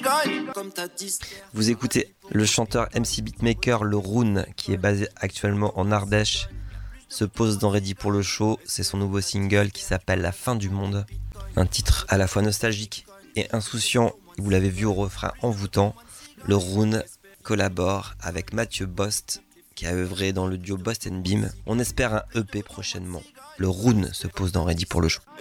Vous écoutez le chanteur MC Beatmaker, le Rune, qui est basé actuellement en Ardèche, se pose dans Ready pour le show. C'est son nouveau single qui s'appelle La fin du monde. Un titre à la fois nostalgique et insouciant. Vous l'avez vu au refrain envoûtant. Le Rune collabore avec Mathieu Bost, qui a œuvré dans le duo Bost & Beam. On espère un EP prochainement. Le Rune se pose dans Ready pour le show.